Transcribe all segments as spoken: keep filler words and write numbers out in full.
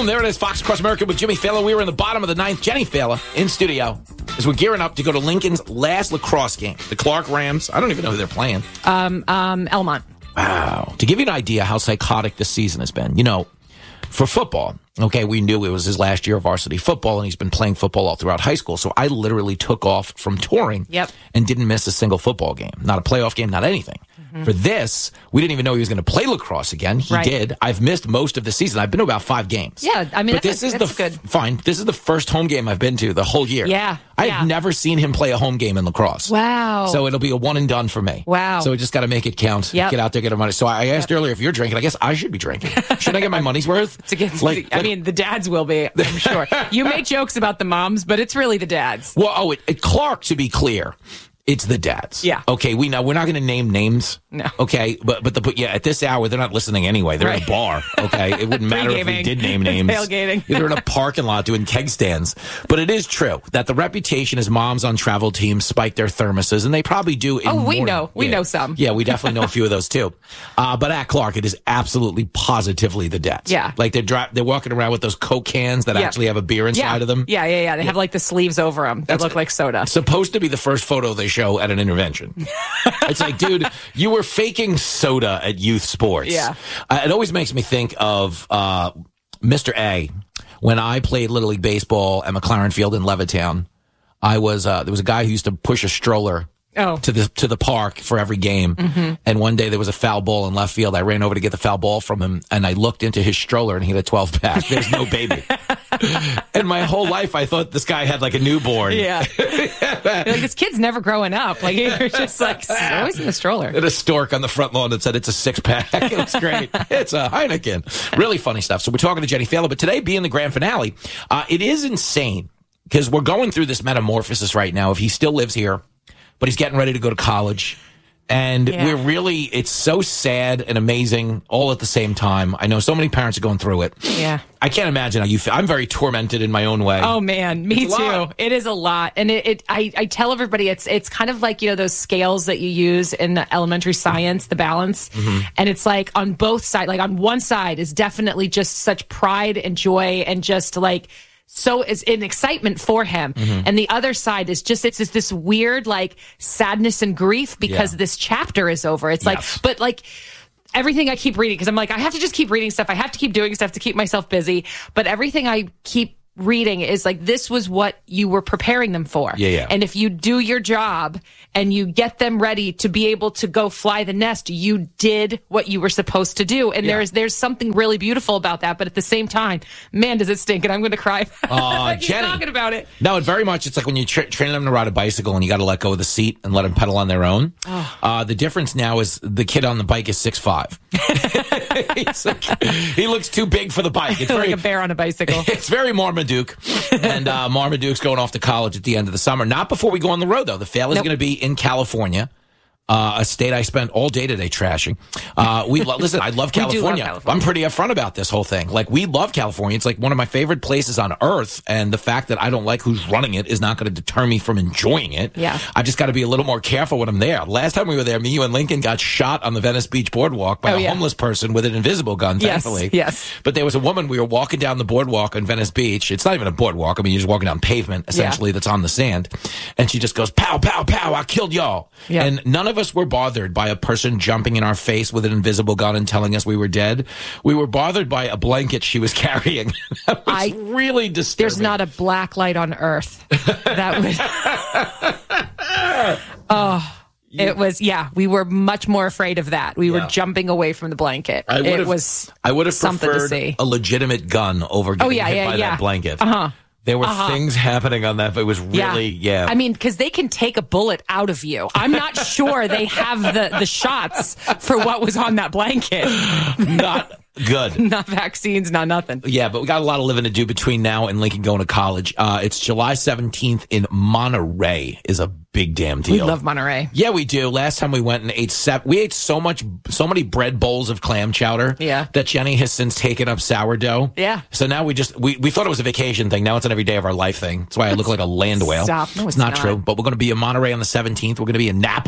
Boom, there it is. Fox Across America with Jimmy Fallon. We were in the bottom of the ninth. Jenny Fallon in studio as we're gearing up to go to Lincoln's last lacrosse game. The Clark Rams. I don't even know who they're playing. Um, um, Elmont. Wow. To give you an idea how psychotic this season has been, you know, for football, okay, we knew it was his last year of varsity football, and he's been playing football all throughout high school. So I literally took off from touring yep. and didn't miss a single football game. Not a playoff game, not anything. Mm-hmm. For this, we didn't even know he was going to play lacrosse again. He right. did. I've missed most of the season. I've been to about five games. Yeah, I mean, but that's, this is that's the good. Fine. This is the first home game I've been to the whole year. Yeah. I yeah. have never seen him play a home game in lacrosse. Wow. So it'll be a one and done for me. Wow. So we just got to make it count. Yep. Get out there, get our money. So I asked yep. earlier if you're drinking. I guess I should be drinking. Shouldn't I get my money's worth? to get, like, I like, mean, the dads will be, I'm sure. You make jokes about the moms, but it's really the dads. Well, oh, it, it, Clark, to be clear, it's the dads. Yeah. Okay, we know we're not going to name names. No. Okay, but but the but yeah, at this hour they're not listening anyway. They're right. at a bar. Okay, it wouldn't matter if we did name names. Tailgating. They're in a parking lot doing keg stands. But it is true that the reputation is moms on travel teams spike their thermoses, and they probably do. In oh, we more, know. We yeah, know some. Yeah, we definitely know a few of those too. Uh, but at Clark, it is absolutely positively the dads. Yeah. Like they're dri- they're walking around with those Coke cans that yeah. actually have a beer inside yeah. of them. Yeah, yeah, yeah. They yeah. have like the sleeves over them that That's look like soda. Supposed to be the first photo they show at an intervention. It's like, dude, you were faking soda at youth sports. Yeah. Uh, it always makes me think of uh, Mister A. When I played Little League Baseball at McLaren Field in Levittown, I was uh, there was a guy who used to push a stroller oh. to the to the park for every game. Mm-hmm. And one day there was a foul ball in left field. I ran over to get the foul ball from him, and I looked into his stroller, and he had a twelve pack. There's no baby. And my whole life, I thought this guy had like a newborn. Yeah. Like, this kid's never growing up. Like, you're just like, always in the stroller. And a stork on the front lawn that said it's a six pack. It was great. It's a Heineken. Really funny stuff. So we're talking to Jenny Fallon, but today being the grand finale, uh, it is insane because we're going through this metamorphosis right now. If he still lives here, but he's getting ready to go to college. And yeah. we're really, it's so sad and amazing all at the same time. I know so many parents are going through it. Yeah. I can't imagine how you feel. I'm very tormented in my own way. Oh man, me it's too. It is a lot. And it, it I, I tell everybody it's it's kind of like, you know, those scales that you use in the elementary science, the balance. Mm-hmm. And it's like on both sides, like on one side is definitely just such pride and joy and just like so is an excitement for him. Mm-hmm. And the other side is just, it's just this weird, like, sadness and grief because yeah. this chapter is over. It's yes. like, but like, everything I keep reading, because I'm like, I have to just keep reading stuff. I have to keep doing stuff to keep myself busy. But everything I keep reading is like, this was what you were preparing them for. Yeah, yeah. And if you do your job and you get them ready to be able to go fly the nest, you did what you were supposed to do. And yeah. there's there's something really beautiful about that. But at the same time, man, does it stink. And I'm going to cry. Uh, Keep Jenny. talking about it. No, it very much, it's like when you tra- train them to ride a bicycle and you got to let go of the seat and let them pedal on their own. Oh. Uh, the difference now is the kid on the bike is six five. He's like, he looks too big for the bike. It's like very, a bear on a bicycle. It's very Marmaduke. And uh, Marmaduke's going off to college at the end of the summer. Not before we go on the road, though. The Fail is nope. going to be in California. Uh, a state I spent all day today trashing. Uh, we lo- listen. I love California. love California. I'm pretty upfront about this whole thing. Like, we love California. It's like one of my favorite places on earth. And the fact that I don't like who's running it is not going to deter me from enjoying it. Yeah. I just got to be a little more careful when I'm there. Last time we were there, me, you, and Lincoln got shot on the Venice Beach boardwalk by oh, a yeah. homeless person with an invisible gun. Yes, thankfully, yes. But there was a woman. We were walking down the boardwalk on Venice Beach. It's not even a boardwalk. I mean, you're just walking down pavement essentially yeah. that's on the sand. And she just goes, "Pow, pow, pow! I killed y'all." Yeah. And none of us were bothered by a person jumping in our face with an invisible gun and telling us we were dead. We were bothered by a blanket she was carrying. That was I, really disturbing. There's not a black light on earth that would. Oh, it was. Yeah, we were much more afraid of that. We yeah. were jumping away from the blanket. I it was. I would have something preferred to see. a legitimate gun over getting oh, yeah, hit yeah, by yeah. that blanket. Uh huh. There were uh-huh. things happening on that, but it was really, yeah. yeah. I mean, because they can take a bullet out of you. I'm not sure they have the, the shots for what was on that blanket. Not good. Not vaccines, not nothing. Yeah, but we got a lot of living to do between now and Lincoln going to college. Uh, it's July seventeenth in Monterey is a big damn deal. We love Monterey. Yeah, we do. Last time we went and ate sep- we ate so much, so many bread bowls of clam chowder. Yeah. That Jenny has since taken up sourdough. Yeah. So now we just we, we thought it was a vacation thing. Now it's an every day of our life thing. That's why I look like a land whale. Stop. No, it's not, not true. But we're going to be in Monterey on the seventeenth. We're going to be in Napa.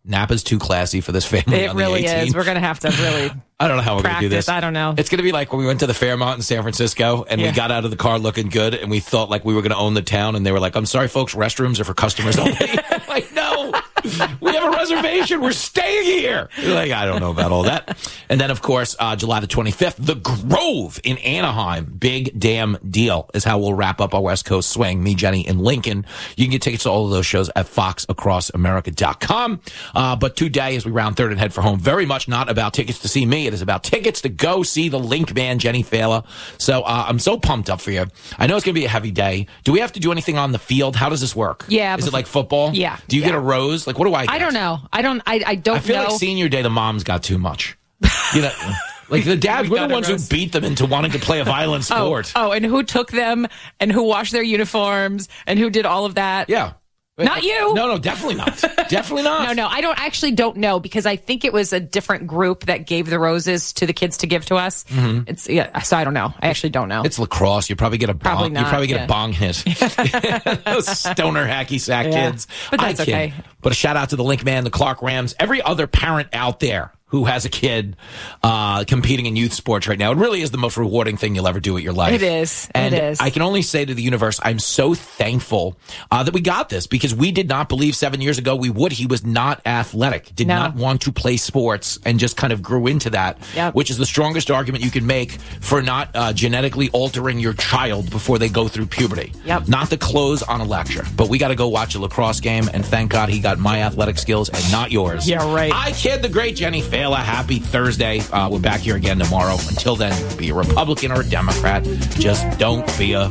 Napa's too classy for this family. It on really the eighteenth. is. We're going to have to really I don't know how we're going to do this. I don't know. It's going to be like when we went to the Fairmont in San Francisco and yeah. we got out of the car looking good and we thought like we were going to own the town and they were like, I'm sorry, folks, restrooms are for customers only. Like, no, we have a reservation. We're staying here. Like, I don't know about all that. And then, of course, uh, July the twenty-fifth, The Grove in Anaheim. Big damn deal is how we'll wrap up our West Coast swing. Me, Jenny, and Lincoln. You can get tickets to all of those shows at fox across america dot com. Uh, but today, as we round third and head for home, very much not about tickets to see me. It is about tickets to go see the Link Man, Jenny Fela. So uh, I'm so pumped up for you. I know it's going to be a heavy day. Do we have to do anything on the field? How does this work? Yeah. Is it like football? Yeah. Do you yeah. get a rose? Like, what do I get? I don't know. I don't, I, I don't know. I feel know. like senior day, the moms got too much. You know, like the dads, we we're the ones who beat them into wanting to play a violent sport. Oh, oh, and who took them and who washed their uniforms and who did all of that? Yeah. Not you. No, no, definitely not. Definitely not. No, no, I don't actually don't know because I think it was a different group that gave the roses to the kids to give to us. Mm-hmm. It's yeah, so I don't know. I actually don't know. It's lacrosse. You probably get a probably bong. Not, you probably get yeah. a bong hit. Those stoner hacky sack yeah. kids. But that's I kid. okay. But a shout out to the Link Man, the Clark Rams, every other parent out there who has a kid uh, competing in youth sports right now. It really is the most rewarding thing you'll ever do with your life. It is. And it is. I can only say to the universe, I'm so thankful uh, that we got this because we did not believe seven years ago we would. He was not athletic, did no. not want to play sports, and just kind of grew into that, yep. which is the strongest argument you can make for not uh, genetically altering your child before they go through puberty. Yep. Not the clothes on a lecture. But we got to go watch a lacrosse game, and thank God he got my athletic skills and not yours. Yeah, right. I kid the great Jenny Fela. Happy Thursday. Uh, we're back here again tomorrow. Until then, be a Republican or a Democrat. Just don't be a...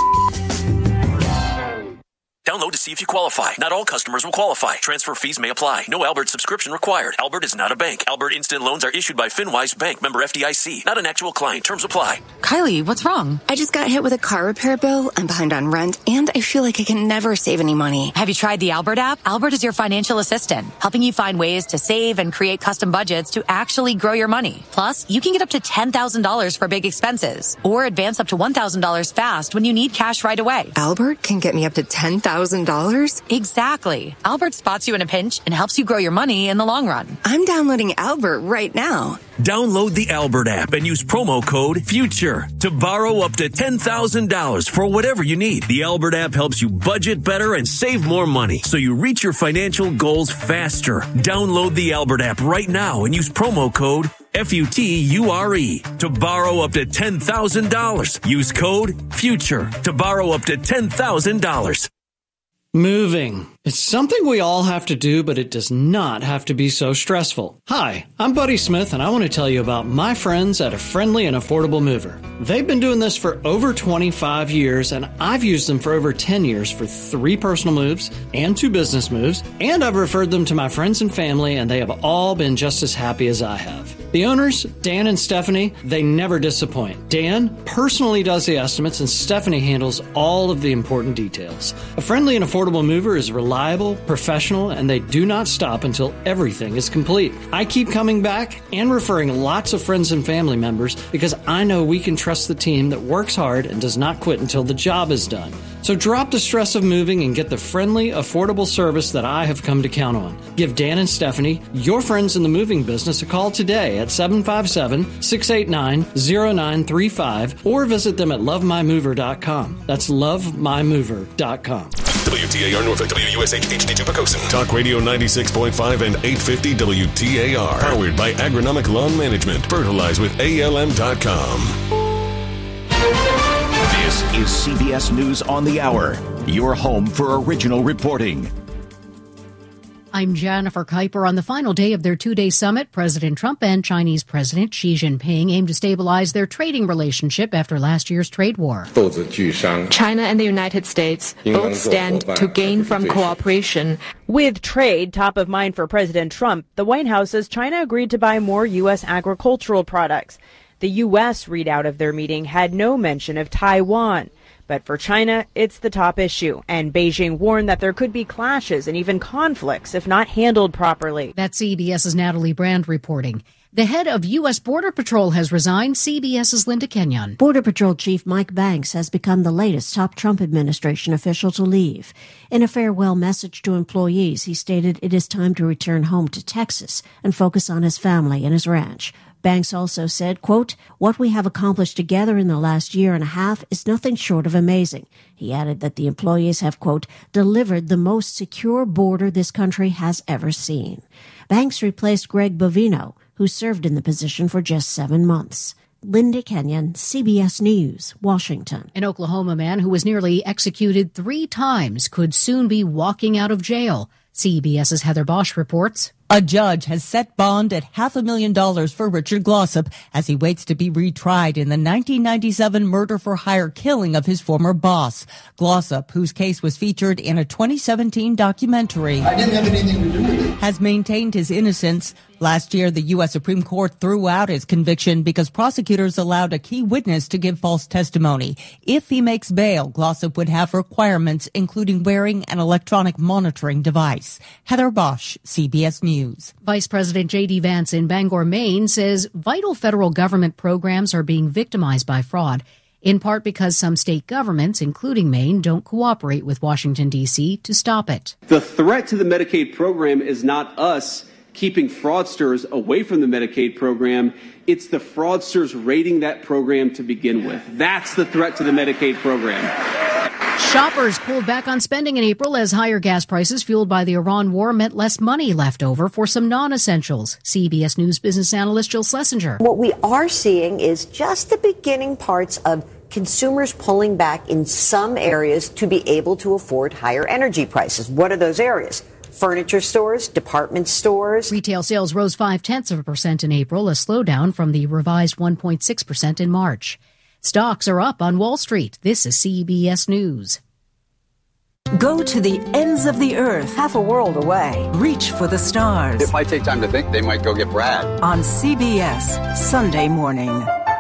Download to see if you qualify. Not all customers will qualify. Transfer fees may apply. No Albert subscription required. Albert is not a bank. Albert Instant Loans are issued by FinWise Bank, member F D I C. Not an actual client. Terms apply. Kylie, what's wrong? I just got hit with a car repair bill. I'm behind on rent, and I feel like I can never save any money. Have you tried the Albert app? Albert is your financial assistant, helping you find ways to save and create custom budgets to actually grow your money. Plus, you can get up to ten thousand dollars for big expenses, or advance up to one thousand dollars fast when you need cash right away. Albert can get me up to ten thousand dollars? Exactly. Albert spots you in a pinch and helps you grow your money in the long run. I'm downloading Albert right now. Download the Albert app and use promo code FUTURE to borrow up to ten thousand dollars for whatever you need. The Albert app helps you budget better and save more money so you reach your financial goals faster. Download the Albert app right now and use promo code F U T U R E to borrow up to ten thousand dollars. Use code FUTURE to borrow up to ten thousand dollars. Moving. It's something we all have to do, but it does not have to be so stressful. Hi, I'm Buddy Smith, and I want to tell you about my friends at A Friendly and Affordable Mover. They've been doing this for over twenty-five years, and I've used them for over ten years for three personal moves and two business moves, and I've referred them to my friends and family, and they have all been just as happy as I have. The owners, Dan and Stephanie, they never disappoint. Dan personally does the estimates, and Stephanie handles all of the important details. A Friendly and Affordable Mover is reliable, professional, and they do not stop until everything is complete. I keep coming back and referring lots of friends and family members because I know we can trust the team that works hard and does not quit until the job is done. So drop the stress of moving and get the friendly, affordable service that I have come to count on. Give Dan and Stephanie, your friends in the moving business, a call today at seven five seven, six eight nine, zero nine three five or visit them at love my mover dot com. That's love my mover dot com. W T A R Norfolk, W U S H H D two Pocosin. Talk Radio ninety-six point five and eight fifty W T A R. Powered by Agronomic Lawn Management. Fertilize with A L M dot com. This is C B S News on the Hour, your home for original reporting. I'm Jennifer Kuiper. On the final day of their two-day summit, President Trump and Chinese President Xi Jinping aim to stabilize their trading relationship after last year's trade war. China and the United States both stand to gain from cooperation. With trade top of mind for President Trump, the White House says China agreed to buy more U S agricultural products. The U S readout of their meeting had no mention of Taiwan. But for China, it's the top issue, and Beijing warned that there could be clashes and even conflicts if not handled properly. That's CBS's Natalie Brand reporting. The head of U S. Border Patrol has resigned. CBS's Linda Kenyon. Border Patrol Chief Mike Banks has become the latest top Trump administration official to leave. In a farewell message to employees, he stated it is time to return home to Texas and focus on his family and his ranch. Banks also said, quote, "What we have accomplished together in the last year and a half is nothing short of amazing." He added that the employees have, quote, "delivered the most secure border this country has ever seen." Banks replaced Greg Bovino, who served in the position for just seven months. Linda Kenyon, C B S News, Washington. An Oklahoma man who was nearly executed three times could soon be walking out of jail. CBS's Heather Bosch reports. A judge has set bond at half a million dollars for Richard Glossop as he waits to be retried in the nineteen ninety-seven murder-for-hire killing of his former boss. Glossop, whose case was featured in a twenty seventeen documentary, I didn't have anything to do with it, has maintained his innocence. Last year, the U S. Supreme Court threw out his conviction because prosecutors allowed a key witness to give false testimony. If he makes bail, Glossop would have requirements, including wearing an electronic monitoring device. Heather Bosch, C B S News. Vice President J D. Vance in Bangor, Maine, says vital federal government programs are being victimized by fraud, in part because some state governments, including Maine, don't cooperate with Washington, D C to stop it. The threat to the Medicaid program is not us keeping fraudsters away from the Medicaid program. It's the fraudsters raiding that program to begin with. That's the threat to the Medicaid program. Shoppers pulled back on spending in April as higher gas prices fueled by the Iran war meant less money left over for some non-essentials. C B S News business analyst Jill Schlesinger. What we are seeing is just the beginning parts of consumers pulling back in some areas to be able to afford higher energy prices. What are those areas? Furniture stores, department stores. Retail sales rose five-tenths of a percent in April, a slowdown from the revised one point six percent in March. Stocks are up on Wall Street. This is C B S News. Go to the ends of the earth. Half a world away. Reach for the stars. If I take time to think, they might go get Brad. On C B S, Sunday morning.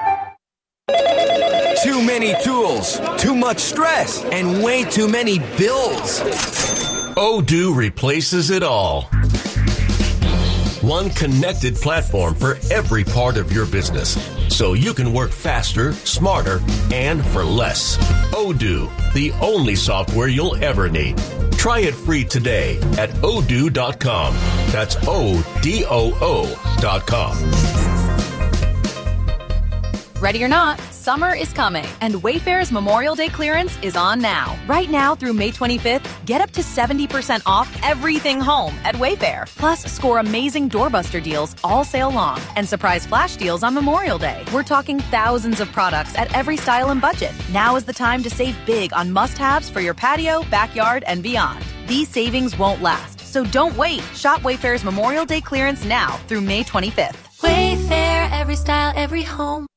Too many tools, too much stress, and way too many bills. Odoo replaces it all. One connected platform for every part of your business, so you can work faster, smarter, and for less. Odoo, the only software you'll ever need. Try it free today at odoo dot com. That's O D O O dot com. Ready or not, summer is coming, and Wayfair's Memorial Day clearance is on now. Right now through May twenty-fifth, get up to seventy percent off everything home at Wayfair. Plus, score amazing doorbuster deals all sale long and surprise flash deals on Memorial Day. We're talking thousands of products at every style and budget. Now is the time to save big on must-haves for your patio, backyard, and beyond. These savings won't last, so don't wait. Shop Wayfair's Memorial Day clearance now through May twenty-fifth. Wayfair, every style, every home.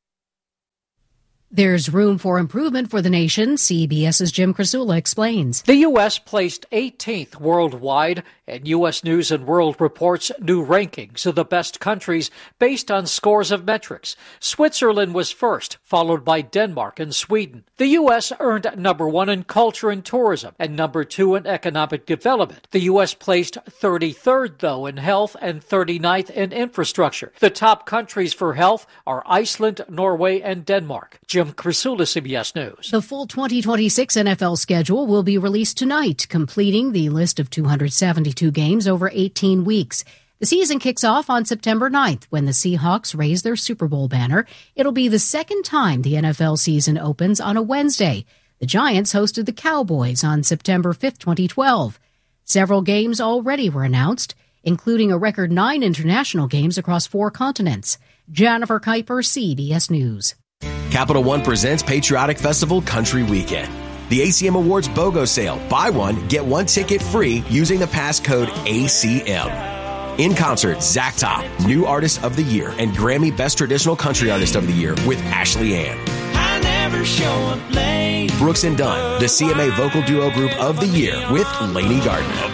There's room for improvement for the nation, CBS's Jim Krasula explains. The U S placed eighteenth worldwide, and U S News and World reports new rankings of the best countries based on scores of metrics. Switzerland was first, followed by Denmark and Sweden. The U S earned number one in culture and tourism and number two in economic development. The U S placed thirty-third, though, in health and thirty-ninth in infrastructure. The top countries for health are Iceland, Norway, and Denmark. Jim Krasula, C B S News. The full twenty twenty-six N F L schedule will be released tonight, completing the list of two hundred seventy-two games over eighteen weeks. The season kicks off on September ninth when the Seahawks raise their Super Bowl banner. It'll be the second time the N F L season opens on a Wednesday. The Giants hosted the Cowboys on September fifth, twenty twelve. Several games already were announced, including a record nine international games across four continents. Jennifer Kuiper, C B S News. Capital One presents Patriotic Festival Country Weekend. The A C M Awards BOGO sale. Buy one, get one ticket free using the passcode A C M. In concert, Zach Top, New Artist of the Year, and Grammy Best Traditional Country Artist of the Year with Ashley Ann. I never show up late. Brooks and Dunn, the C M A Vocal Duo Group of the Year with Lainey Gardner.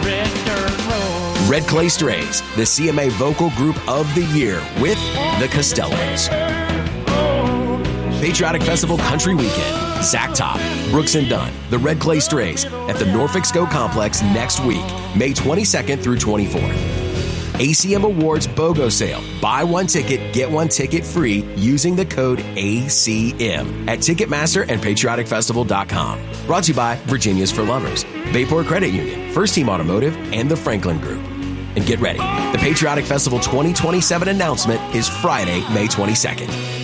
Red Clay Strays, the C M A Vocal Group of the Year with the Costellos. Patriotic Festival Country Weekend. Zach Top, Brooks and Dunn, the Red Clay Strays at the Norfolk Scope Complex next week, May twenty-second through twenty-fourth. A C M Awards BOGO sale. Buy one ticket, get one ticket free using the code A C M at Ticketmaster and patriotic festival dot com. Brought to you by Virginia's for Lovers, Bayport Credit Union, First Team Automotive, and the Franklin Group. And get ready. The Patriotic Festival twenty twenty-seven announcement is Friday, May twenty-second.